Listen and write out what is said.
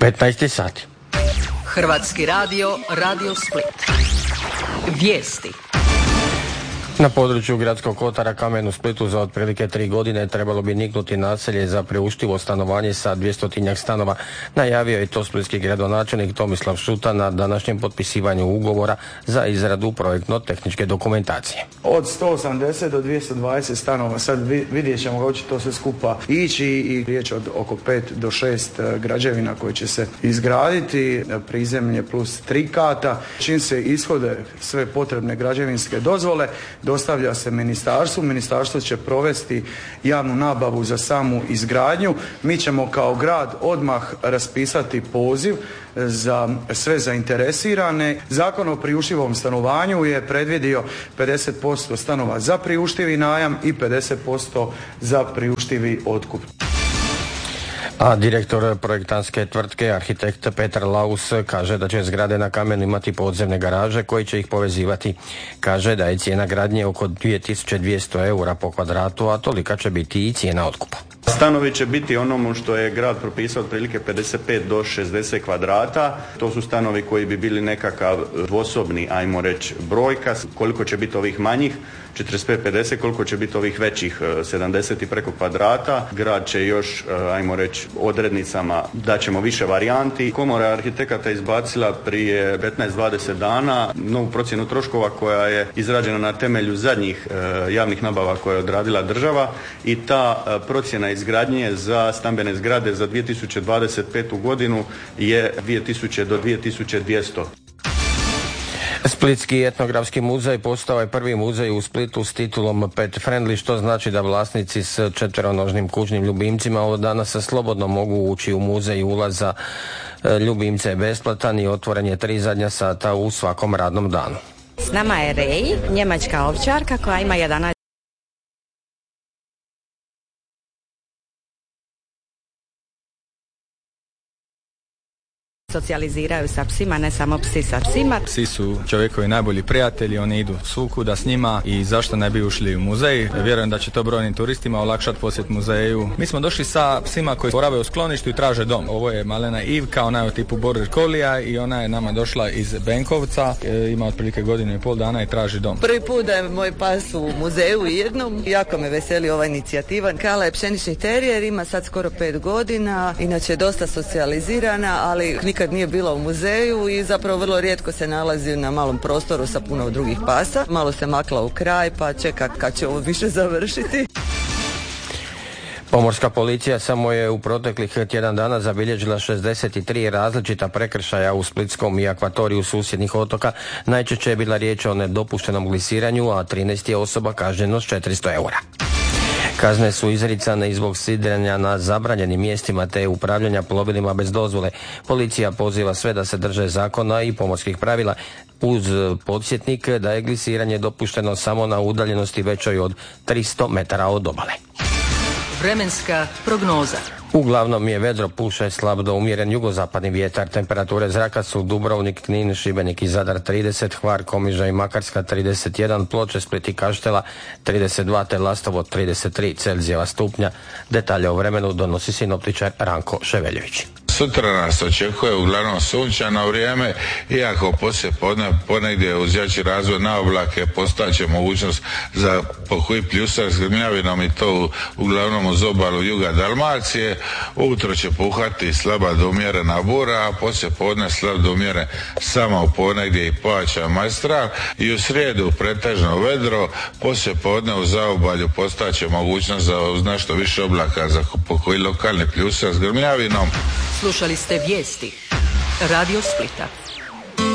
15 sati. Hrvatski radio, Radio Split. Vijesti. Na području Gradskog kotara Kamen u Splitu za otprilike 3 godine trebalo bi niknuti naselje za priuštivo stanovanje sa 200 stanova. Najavio je to splitski gradonačelnik Tomislav Šuta na današnjem potpisivanju ugovora za izradu projektno-tehničke dokumentacije. Od 180 do 220 stanova, sad vidjet ćemo kako će to sve skupa ići i riječ od oko 5 do 6 građevina koje će se izgraditi, prizemlje plus 3 kata. Čim se ishode sve potrebne građevinske dozvole, dostavlja se ministarstvu. Ministarstvo će provesti javnu nabavu za samu izgradnju. Mi ćemo kao grad odmah raspisati poziv za sve zainteresirane. Zakon o priuštivom stanovanju je predvidio 50% stanova za priuštivi najam i 50% za priuštivi otkup. A direktor projektantske tvrtke, arhitekt Petar Laus, kaže da će zgrade na Kamenu imati podzemne garaže koji će ih povezivati. Kaže da je cijena gradnje oko 2200 eura po kvadratu, a tolika će biti i cijena otkupa. Stanovi će biti onomu što je grad propisao otprilike 55 do 60 kvadrata. To su stanovi koji bi bili nekakav dvosobni, ajmo reći, brojka. Koliko će biti ovih manjih, 45-50, koliko će biti ovih većih, 70 i preko kvadrata. Grad će još, ajmo reći, odrednicama daćemo više varijanti. Komora arhitekata izbacila prije 15-20 dana novu procjenu troškova koja je izrađena na temelju zadnjih javnih nabava koje je odradila država i ta procjena izgradnje za stambene zgrade za 2025. godinu je 2000 do 2200. Splitski etnografski muzej postao je prvi muzej u Splitu s titulom Pet Friendly, što znači da vlasnici s četveronožnim kućnim ljubimcima od danas slobodno mogu ući u muzej. Ulaz za ljubimce je besplatan i otvoren je 3 zadnja sata u svakom radnom danu. S nama je Rej, njemačka ovčarka koja ima 11. Socijaliziraju sa psima, ne samo psi sa psima. Psi su čovjekovi najbolji prijatelji, oni idu svukuda s njima i zašto ne bi ušli u muzej. Vjerujem da će to brojnim turistima olakšati posjet muzeju. Mi smo došli sa psima koji borave u skloništu i traže dom. Ovo je malena Ivka, ona je od tipu Border Collie i ona je nama došla iz Benkovca. Ima otprilike 1,5 dana i traži dom. Prvi put da je moj pas u muzeju jednom. Jako me veseli ova inicijativa. Kala je pšenični terijer, ima sad skoro 5 godina. Inače je dosta socijalizirana, ali nikad nije bila u muzeju i zapravo vrlo rijetko se nalazi na malom prostoru sa puno drugih pasa. Malo se makla u kraj pa čeka kad će ovo više završiti. Pomorska policija samo je u proteklih tjedan dana zabilježila 63 različita prekršaja u Splitskom i akvatoriju susjednih otoka. Najčešće je bila riječ o nedopuštenom glisiranju, a 13 je osoba kažnjeno s 400 eura. Kazne su izricane i zbog sidrenja na zabranjenim mjestima te upravljanja plovilima bez dozvole. Policija poziva sve da se drže zakona i pomorskih pravila, uz podsjetnik da je glisiranje dopušteno samo na udaljenosti većoj od 300 metara od obale. Vremenska prognoza. Uglavnom je vedro, puše slab do umjeren jugozapadni vjetar. Temperature zraka su Dubrovnik, Knin, Šibenik i Zadar 30, Hvar, Komiža i Makarska 31, Ploče, Split i Kaštela 32 te Lastovo 33 Celzijeva stupnja. Detalje o vremenu donosi sinoptičar Ranko Ševeljević. Sutra nas očekuje uglavnom sunčano vrijeme, iako poslije ponegdje uz jači razvoj na oblake postaće mogućnost za pokoji pljusak s grmljavinom i to uglavnom uz obalu juga Dalmacije. Ujutro će puhati slaba do umjerena bura, a poslije podne slab do umjeren samo ponegdje i pojačan majstral i u srijedu pretežno vedro, poslije podne u zaobalju postaće mogućnost za uz nešto više oblaka za pokoji lokalni pljusak s grmljavinom. Slušali ste vijesti Radio Splita.